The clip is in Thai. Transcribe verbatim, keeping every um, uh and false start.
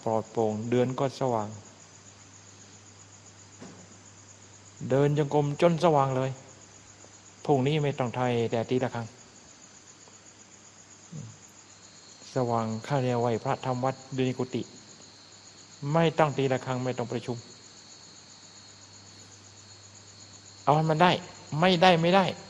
ปลอดโปร่งเดือนก็สว่างเดินจงกรมจนสว่างเลยพรุ่งนี้ไม่ต้องไทยแต่ตีละครั้งสว่างข้าเรียกไว้พระธรรมวัดดุนิกุติไม่ต้องตีละครั้งไม่ต้องประชุมเอาให้มันได้ไม่ได้ไม่ได้